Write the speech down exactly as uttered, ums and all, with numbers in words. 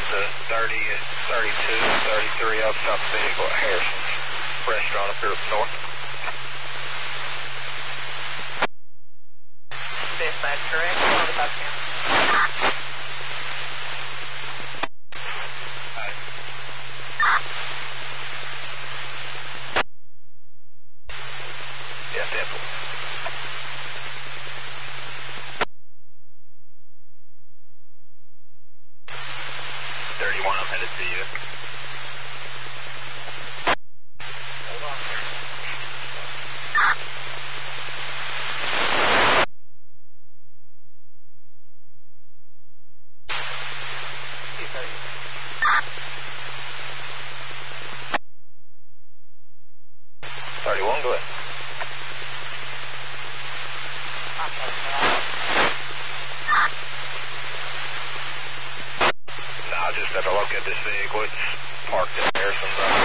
to thirty, thirty-two, thirty-three up stop the vehicle at Harrison's restaurant up here up north. Dispatch, correct? forty-five ten. Yeah, definitely. thirty-one, I'm headed to you. Hold on. thirty-one, go ahead. No, I just have to look at this vehicle. It's parked at Harrison's.